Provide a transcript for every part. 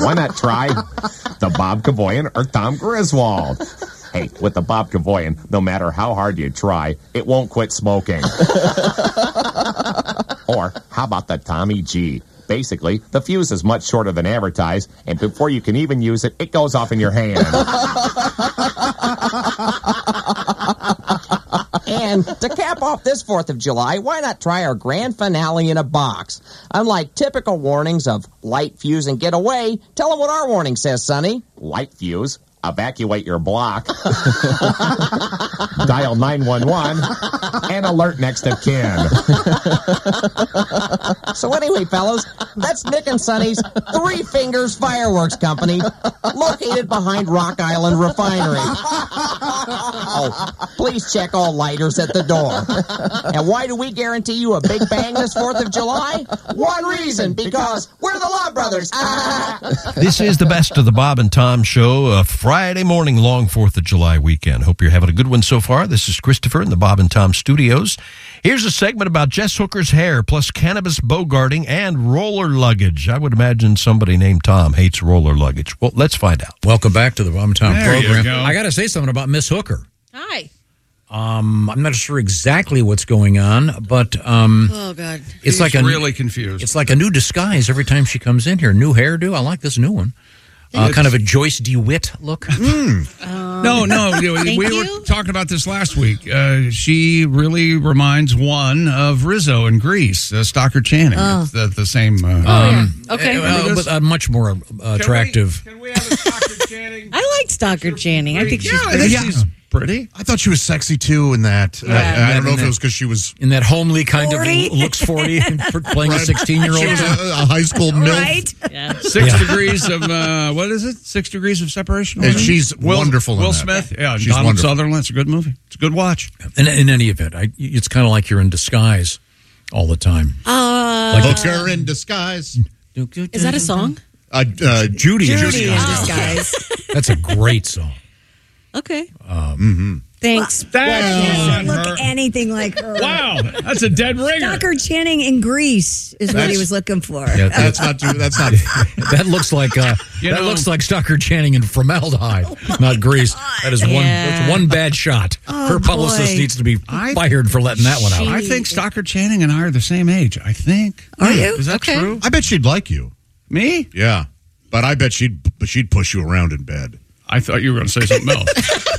Why not try the Bob Kavoyan or Tom Griswold? Hey, with the Bob Kavoyan, no matter how hard you try, it won't quit smoking. Or how about the Tommy G? Basically, the fuse is much shorter than advertised, and before you can even use it, it goes off in your hand. And to cap off this 4th of July, why not try our grand finale in a box? Unlike typical warnings of light, fuse, and get away, tell them what our warning says, Sonny. Light fuse, evacuate your block, dial 911, and alert next of kin. So anyway, fellas, that's Nick and Sonny's Three Fingers Fireworks Company, located behind Rock Island Refinery. Oh, please check all lighters at the door. And why do we guarantee you a big bang this 4th of July? One reason, because we're the Law Brothers. This is the best of the Bob and Tom Show, a Friday morning long 4th of July weekend. Hope you're having a good one so far. This is Christopher in the Bob and Tom studios. Here's a segment about Jess Hooker's hair, plus cannabis bogarting and roller luggage. I would imagine somebody named Tom hates roller luggage. Well, let's find out. Welcome back to the Bob and Tom There you program. go. I got to say something about Miss Hooker. Hi. I'm not sure exactly what's going on, but Oh, God. it's like really confused. It's like a new disguise every time she comes in here. New hairdo. I like this new one. Kind of a Joyce DeWitt look. No, we were you. talking about this last week. She really reminds one of Rizzo in Grease, Stockard Channing. It's the same. Okay. But much more attractive. Can we have a Stockard Channing? I like Stockard Channing. I think she's I think she's pretty. I thought she was sexy too in that. I don't know if it was because she was In that homely kind 40? of looks 40 for playing a 16-year-old. she was a high school MILF. right. Yeah. 6 degrees of what is it? 6 degrees of separation. And she's wonderful in Will that. Smith, yeah, She's Donald wonderful. Sutherland. It's a good movie. It's a good watch. In any event, it's kind of like you're in disguise all the time. Hooker in disguise. Is that a song? Judy in Judy in disguise. disguise. That's a great song. Okay. Thanks. That's Look anything like her. wow, that's a dead ringer. Stockard Channing in Grease is what he was looking for. Yeah, That's not. that looks like looks like Stockard Channing in formaldehyde, not grease. That is Yeah. one bad shot. Her publicist boy. needs to be fired for letting that one out. I think Stockard Channing and I are the same age. I think. Are you? Is that Okay. true? I bet she'd like you. Me? Yeah, but I bet she'd push you around in bed. I thought you were going to say something else.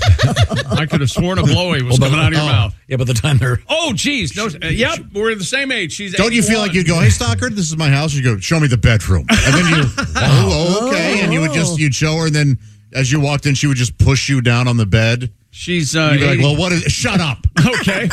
I could have sworn a blowy was coming out of your mouth. Yeah, by the time they're Oh, geez. No, yep, we're the same age. She's Don't you feel 81. like you'd go, "Hey, Stockard, this is my house." You go, "Show me the bedroom," and then you, okay, and you'd show her, and then as you walked in, she would just push you down on the bed. She's You'd be like, 80. "Well, what is? Shut up! Okay.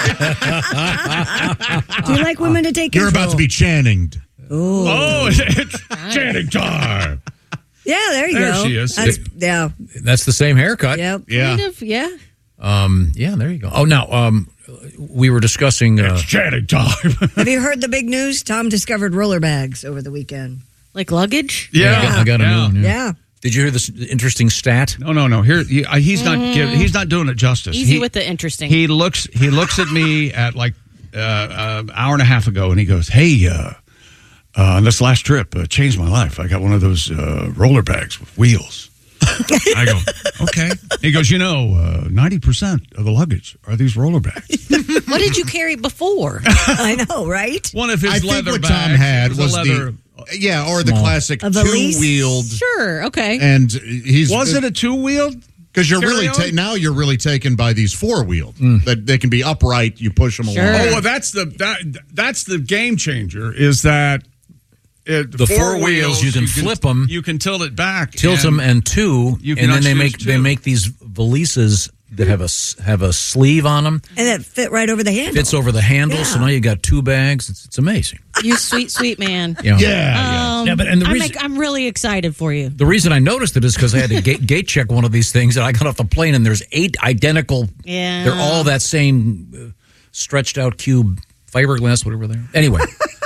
Do you like women to take control? You're about to be Channinged." Oh, it's Channing time. Yeah, there you There go. she is. Yeah. that's the same haircut. Yep. Yeah, Kind of, yeah. Yeah, there you go. Oh, now we were discussing. It's Channing time. Have you heard the big news? Tom discovered roller bags over the weekend. Like luggage? Yeah. I got a new one. Yeah. Did you hear this interesting stat? No. Here, he's not doing it justice. Easy with the interesting. He looks at me at like an hour and a half ago, and he goes, "Hey, on this last trip, changed my life. I got one of those roller bags with wheels." I go, "Okay." He goes, 90% of the luggage are these roller bags. What did you carry before? I know, right? One of his I think leather what bags Tom had was was a leather. or the classic A valise? two-wheeled, Sure, okay. and he's Was it a two-wheeled? because you're really carry-on? now you're really taken by these four-wheeled that they can be upright. You push them Sure. along. Oh, well, that's the game changer. Is that The four wheels, you can flip them. You can tilt it back, Tilt them, and two, You and can then they choose make two. these valises that have a sleeve on them. And that fit right over the handle. Fits over the handle, so now you got two bags. It's amazing. You sweet man. You know. Yeah, but and the reason I'm really excited for you. the reason I noticed it is because I had to gate check one of these things, and I got off the plane, and there's 8 identical. Yeah. They're all that same stretched out cube fiberglass, whatever they are. Anyway.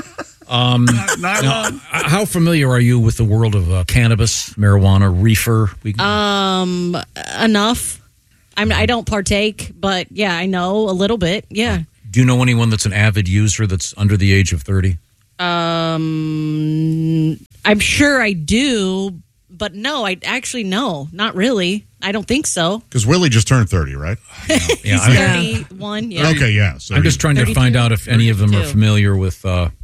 Now, how familiar are you with the world of cannabis, marijuana, reefer? Enough. I don't partake, but yeah, I know a little bit. Yeah. Do you know anyone that's an avid user that's under the age of 30? I'm sure I do, but no, no, not really. I don't think so. Because Willie just turned 30, right? He's 31. Yeah. Okay, yeah. So I'm just trying to 32, find out if any of them are 32. familiar with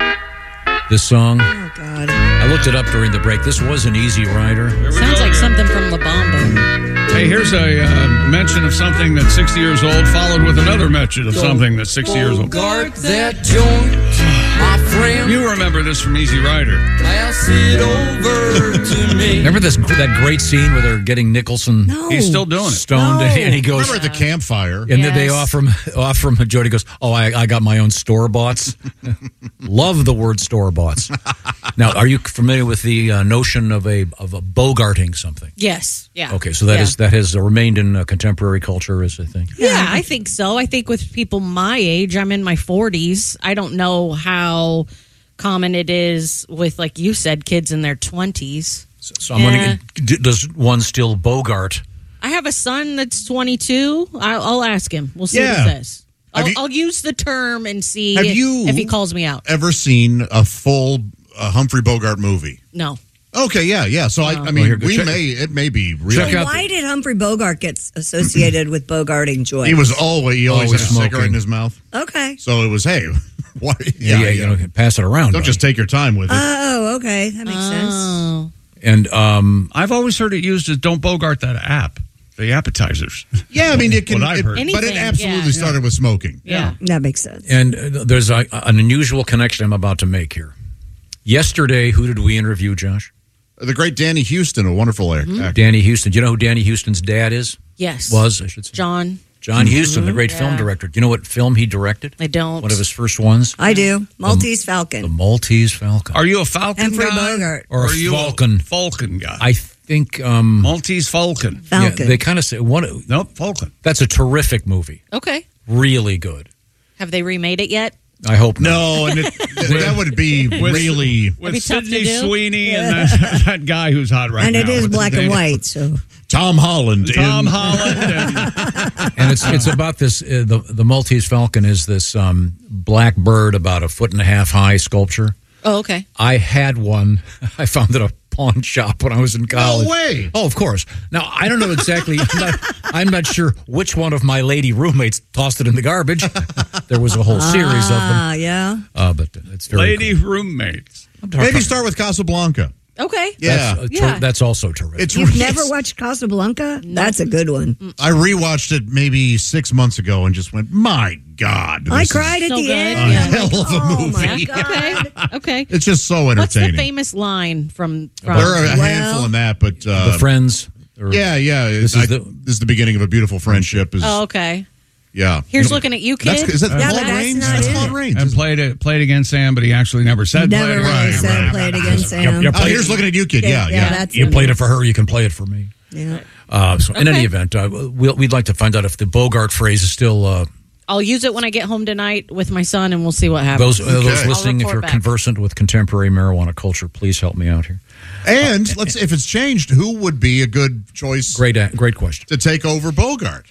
this song. Oh, God. I looked it up during the break. This was an Easy Rider. Sounds like something from La Bamba. Hey, here's a mention of something that's 60 years old, followed with another mention of something that's 60 years old. Guard that joint, my friend. You remember this from Easy Rider. Pass it over to me. Remember that great scene where they're getting Nicholson He's still doing it. stoned, and he goes, remember at the campfire. and then they Yes. offer him. Jody goes, "Oh, I got my own store boughts." Love the word store boughts. Now, are you familiar with the notion of a bogarting something? Yes. Yeah. Okay, so that has remained in contemporary culture, as I think. Yeah, I think so. I think with people my age, I'm in my 40s. I don't know how common it is with, like you said, kids in their 20s. So I'm wondering, does one still bogart? I have a son that's 22. I'll ask him. We'll see what Yeah. he says. Have you- I'll use the term and see Have you if he calls me out. ever seen a full Humphrey Bogart movie? No. Okay, yeah. So I mean, here, go check- it may be real. Check out Why did Humphrey Bogart get associated with bogarting joints? He always Always had a cigarette smoking. in his mouth. Okay. So it was, hey, why? yeah, you know, pass it around. Don't buddy. just take your time with it. Oh, okay. That makes sense. Oh. And I've always heard it used as "Don't Bogart that app." The appetizers. Yeah, I mean, it can, What I've heard. but it Anything, absolutely yeah. started with smoking. Yeah. That makes sense. And there's an unusual connection I'm about to make here. Yesterday, who did we interview, Josh? The great Danny Houston, a wonderful actor. Danny Houston. Do you know who Danny Houston's dad is? Yes. Was, I should say. John. John Huston, the great film Yeah. director. Do you know what film he directed? I don't. One of his first ones? I do. Maltese The Falcon. Maltese Falcon. Are you a Falcon Humphrey guy? Bogart. Or a are you Falcon. a Falcon guy? I think Maltese Falcon. Falcon. yeah, they kind of say one. Nope, Falcon. That's a terrific movie. Okay. Really good. Have they remade it yet? I hope not. No, and that would be really With be tough to Sidney do. Sweeney and that guy who's hot right And now. it is What's his black and name? white, so. Tom Holland. Tom in- Holland. And, And it's about this. The Maltese Falcon is this black bird about 1.5 feet high sculpture. Oh, okay. I had one. I found it at a pawn shop when I was in college. No way. Oh, of course. Now I don't know exactly. I'm not sure which one of my lady roommates tossed it in the garbage. There was a whole series of them, Yeah. but it's very lady roommates. cool. Maybe start with Casablanca. Okay. Yeah. That's also terrific. It's You've really- never watched Casablanca? That's a good one. I rewatched it maybe 6 months ago and just went, my God. I this cried at So the good. end. Yeah. hell of a Oh, movie. my God. Okay. Okay. It's just so What's the entertaining. famous line from? There are a Well- handful in that, but the Friends. or- yeah. This is This is the beginning of a beautiful friendship. Oh, okay. Yeah. Here's looking at you, kid. Is that Yeah, Claude but that's Rains? not That's it. Claude Rains. And played against Sam, but he actually never said Never played really against said Sam. play it against Sam. Yep. Oh, here's looking at you, kid. Yeah. That's You him. played it for her. You can play it for me. Yeah. So in Okay. any event, we'd like to find out if the Bogart phrase is still I'll use it when I get home tonight with my son, and we'll see what happens. those Okay. listening. If I'll you're report back. conversant with contemporary marijuana culture, please help me out here. And if it's changed, who would be a good choice Great question. to take over Bogart?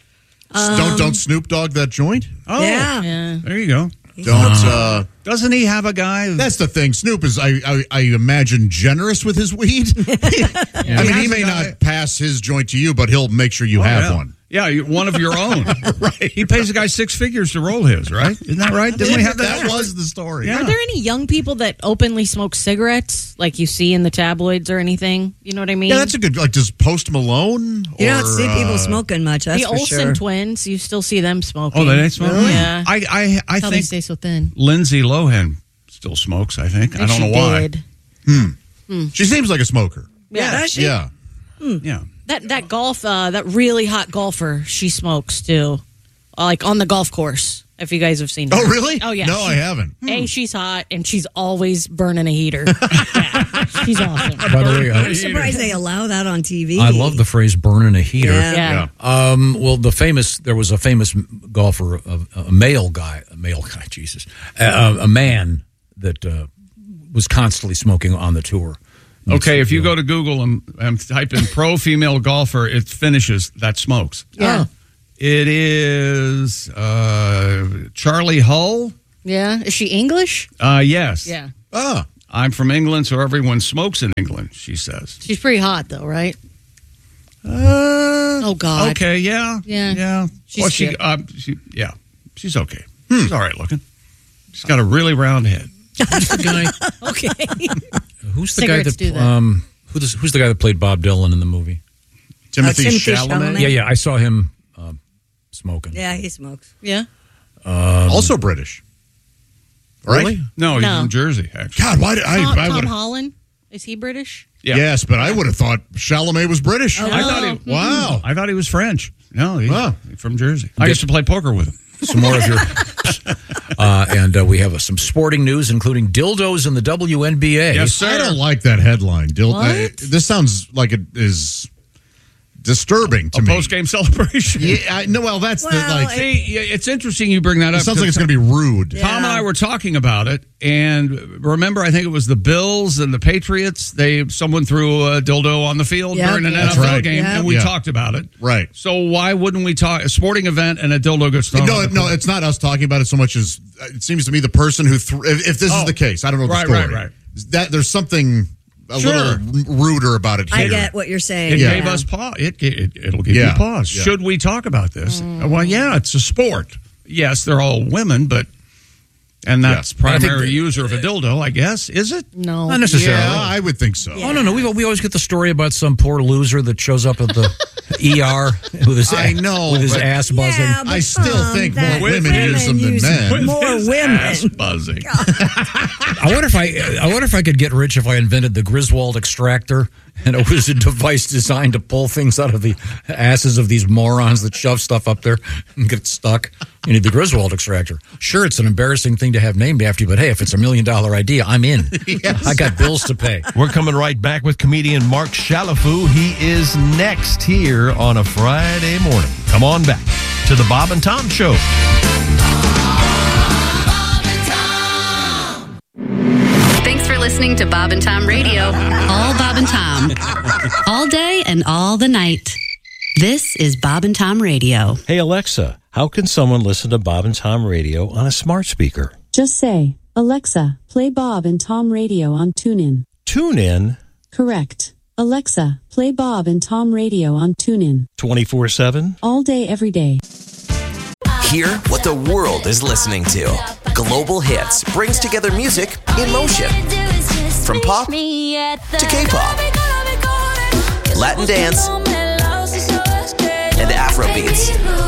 Don't Snoop Dogg that joint? Oh, Yeah. Yeah. there you go. Don't. Doesn't he have a guy? That's the thing. Snoop is, I imagine, generous with his weed. I mean, he may not pass his joint to you, but he'll make sure you have yeah. one. Yeah, one of your own. Right. He pays a guy 6 figures to roll his, right? Isn't that right? Didn't we have that? That was the story. Yeah. Are there any young people that openly smoke cigarettes, like you see in the tabloids or anything? You know what I mean? Yeah, that's a good. Like, does Post Malone? You don't see people uh, smoking much, that's the for Olsen sure. twins. You still see them smoking. Oh, they smoke? Yeah. I How they think stay so thin. Lindsay Lohan still smokes, I think. I don't know She why. did. She seems like a smoker. Yeah. Does she? Yeah. Yeah. That golf, that really hot golfer, she smokes too, like on the golf course. If you guys have seen her. Oh, really? Oh, yeah. No, I haven't. A, she's hot, and she's always burning a heater. Yeah, she's awesome. By the way, I'm surprised they allow that on TV. I love the phrase "burning a heater." Yeah. Yeah. Well, there was a famous golfer, a male guy, Jesus, a man that was constantly smoking on the tour. Okay, if you go to Google and type in pro female golfer, it finishes that smokes. Yeah. It is Charlie Hull Yeah. Is she English? Yes. Yeah. Ah. I'm from England, so everyone smokes in England, she says. She's pretty hot, though, right? Oh, God. Okay, yeah. Yeah. She's cute. She's okay. She's all right looking. She's got a really round head. Who's the guy? Okay. Who's the guy Cigarettes do that? that. Who's the guy that played Bob Dylan in the movie? Timothy Timothy Chalamet. Chalamet. Yeah. I saw him smoking. Yeah, he smokes. Yeah. Also British. Right? Really? No, he's No. from Jersey, actually. God, why did I Tom would Holland? Is he British? Yeah. Yes, but I would have thought Chalamet was British. Oh, I thought he. Wow. I thought he was French. No, he's Wow. from Jersey. I used to play poker with him. Some more of your. And we have some sporting news, including dildos in the WNBA. Yes, sir. I don't like that headline. This sounds like it is disturbing to A me. post-game celebration. Yeah, well, that's See, yeah, it's interesting you bring that up. it sounds like it's going to be rude. Tom and I were talking about it, and remember, I think it was the Bills and the Patriots. Someone threw a dildo on the field Yeah. during an That's NFL right. game, Yeah. and we Yeah. talked about it. Right. So why wouldn't we talk a sporting event and a dildo gets thrown? on the No, field? it's not us talking about it so much as it seems to me the person who if this is the case, I don't know the Right, story. right. That there's something a Sure. little ruder about it here. I get what you're saying. It Yeah. gave us pause. It'll give Yeah. you pause. Yeah. Should we talk about this? Well, yeah, it's a sport. Yes, they're all women, but that's primary user of a dildo, I guess. Is it? No. Not necessarily. Yeah, I would think so. Oh no, we always get the story about some poor loser that shows up at the ER with his I know, with his but- ass buzzing. Yeah, but I still think more that women use them than men. More His women. ass buzzing. I wonder if I could get rich if I invented the Griswold extractor, and it was a device designed to pull things out of the asses of these morons that shove stuff up there and get stuck. You need the Griswold extractor. Sure, it's an embarrassing thing to have named after you, but hey, if it's $1 million idea, I'm in. Yes. I got bills to pay. We're coming right back with comedian Mark Shalafoo. He is next here on a Friday morning. Come on back to the Bob and Tom Show. Thanks for listening to Bob and Tom Radio. All Bob and Tom. All day and all the night. This is Bob and Tom Radio. Hey, Alexa, how can someone listen to Bob and Tom Radio on a smart speaker? Just say, Alexa, play Bob and Tom Radio on TuneIn. TuneIn? Correct. Alexa, play Bob and Tom Radio on TuneIn. 24/7? All day, every day. Hear what the world is listening to. Global Hits brings together music in motion. From pop to K-pop, Latin dance, and Afro beats.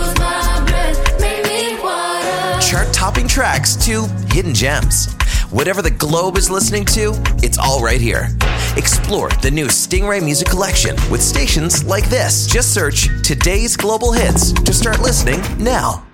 Chart-topping tracks to hidden gems. Whatever the globe is listening to, it's all right here. Explore the new Stingray Music Collection with stations like this. Just search Today's Global Hits to start listening now.